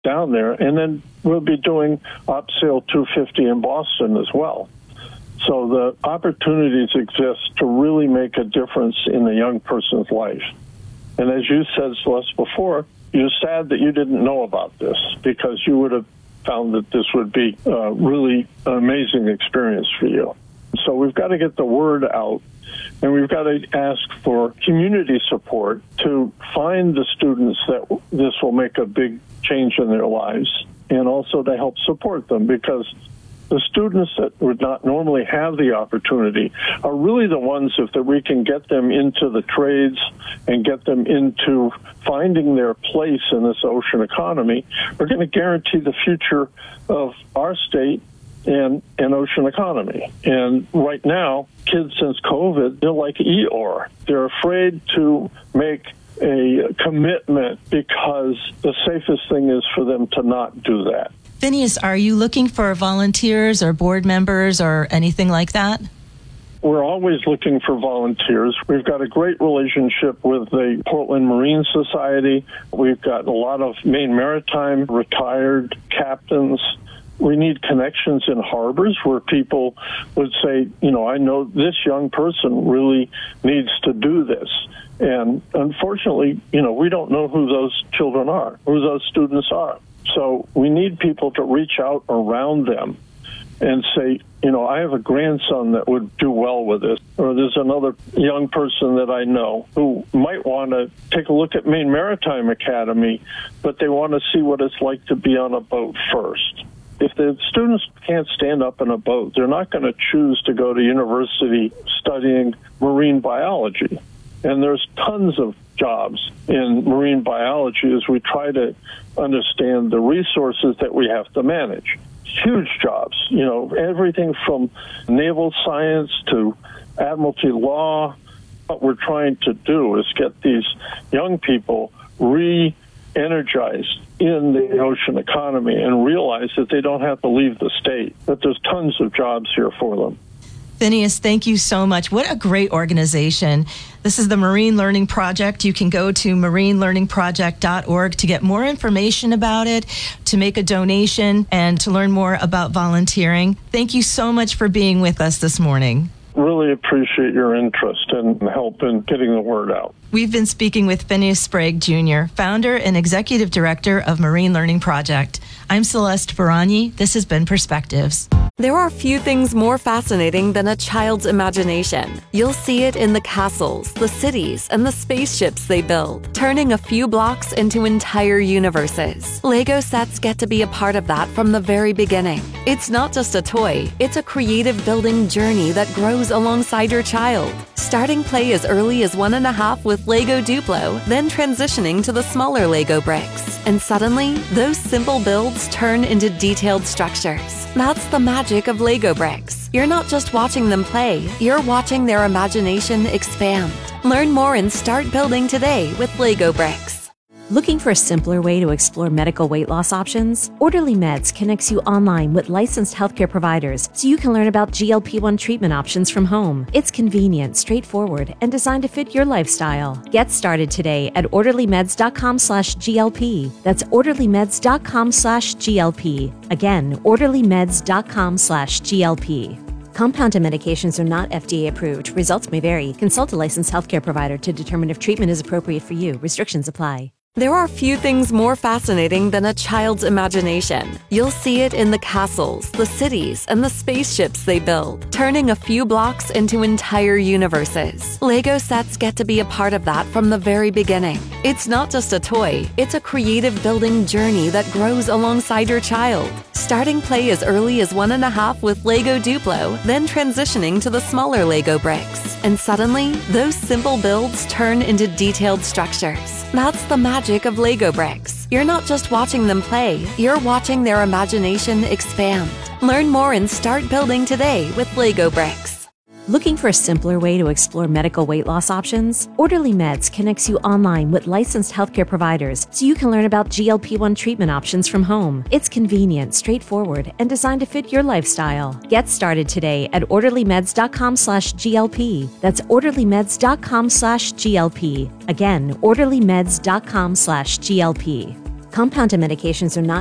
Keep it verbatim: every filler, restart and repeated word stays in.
down there. And then we'll be doing OpSale two fifty in Boston as well. So the opportunities exist to really make a difference in a young person's life. And as you said, Celeste, before, you're sad that you didn't know about this because you would have found that this would be uh, really an amazing experience for you. So we've got to get the word out, and we've got to ask for community support to find the students that this will make a big change in their lives, and also to help support them, because the students that would not normally have the opportunity are really the ones, if that we can get them into the trades and get them into finding their place in this ocean economy, we're going to guarantee the future of our state and an ocean economy. And right now, kids since COVID, they're like Eeyore. They're afraid to make a commitment because the safest thing is for them to not do that. Phineas, are you looking for volunteers or board members or anything like that? We're always looking for volunteers. We've got a great relationship with the Portland Marine Society. We've got a lot of Maine Maritime retired captains. We need connections in harbors where people would say, you know, I know this young person really needs to do this. And unfortunately, you know, we don't know who those children are, who those students are. So we need people to reach out around them and say, you know, I have a grandson that would do well with this, or there's another young person that I know who might want to take a look at Maine Maritime Academy, but they want to see what it's like to be on a boat first. If the students can't stand up in a boat, they're not going to choose to go to university studying marine biology. And there's tons of jobs in marine biology as we try to understand the resources that we have to manage. Huge jobs, you know, everything from naval science to admiralty law. What we're trying to do is get these young people re-energized in the ocean economy and realize that they don't have to leave the state, that there's tons of jobs here for them. Phineas, thank you so much. What a great organization. This is the Marine Learning Project. You can go to marine learning project dot org to get more information about it, to make a donation, and to learn more about volunteering. Thank you so much for being with us this morning. Really appreciate your interest and help in getting the word out. We've been speaking with Phineas Sprague, Junior, founder and executive director of Marine Learning Project. I'm Celeste Baragni. This has been Perspectives. There are few things more fascinating than a child's imagination. You'll see it in the castles, the cities, and the spaceships they build, turning a few blocks into entire universes. Lego sets get to be a part of that from the very beginning. It's not just a toy, it's a creative building journey that grows alongside your child. Starting play as early as one and a half with Lego Duplo, then transitioning to the smaller Lego bricks. And suddenly, those simple builds turn into detailed structures. That's the magic of Lego bricks. You're not just watching them play, you're watching their imagination expand. Learn more and start building today with Lego bricks. Looking for a simpler way to explore medical weight loss options? Orderly Meds connects you online with licensed healthcare providers so you can learn about G L P one treatment options from home. It's convenient, straightforward, and designed to fit your lifestyle. Get started today at orderly meds dot com slash G L P. That's orderly meds dot com slash G L P. Again, orderly meds dot com slash G L P. Compounded medications are not F D A approved. Results may vary. Consult a licensed healthcare provider to determine if treatment is appropriate for you. Restrictions apply. There are few things more fascinating than a child's imagination. You'll see it in the castles, the cities, and the spaceships they build, turning a few blocks into entire universes. Lego sets get to be a part of that from the very beginning. It's not just a toy, it's a creative building journey that grows alongside your child. Starting play as early as one and a half with Lego Duplo, then transitioning to the smaller Lego bricks. And suddenly, those simple builds turn into detailed structures. That's the magic of Lego bricks. You're not just watching them play, you're watching their imagination expand. Learn more and start building today with Lego bricks. Looking for a simpler way to explore medical weight loss options? Orderly Meds connects you online with licensed healthcare providers so you can learn about G L P one treatment options from home. It's convenient, straightforward, and designed to fit your lifestyle. Get started today at orderly meds dot com slash G L P. That's orderly meds dot com slash G L P. Again, orderly meds dot com slash G L P. Compounded medications are not